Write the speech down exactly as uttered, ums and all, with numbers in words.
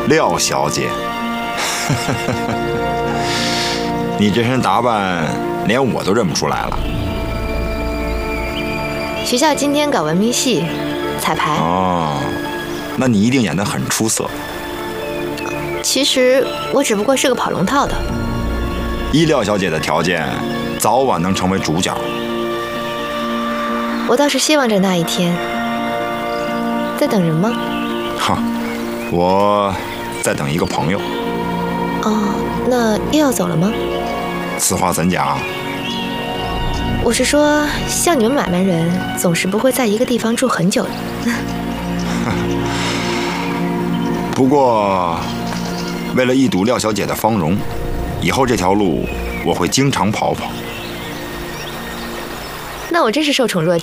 廖小姐，你这身打扮连我都认不出来了。 学校今天搞文明戏，彩排。 哦，那你一定演得很出色。 其实我只不过是个跑龙套的。 依廖小姐的条件，早晚能成为主角。 我倒是希望着那一天。在等人吗？ 哈，我在等一个朋友。 哦，那又要走了吗？ 此话怎讲？ 我是说，像你们买卖人，总是不会在一个地方住很久的。 不过，为了一睹廖小姐的芳容，以后这条路我会经常跑跑。 那我真是受宠若惊。